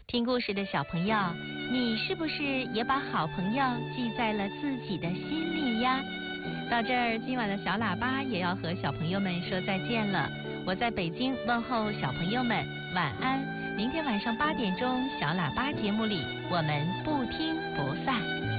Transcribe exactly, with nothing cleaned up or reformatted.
听故事的小朋友，你是不是也把好朋友记在了自己的心里呀？到这儿，今晚的小喇叭也要和小朋友们说再见了。我在北京问候小朋友们晚安。明天晚上八点钟，小喇叭节目里，我们不听不散。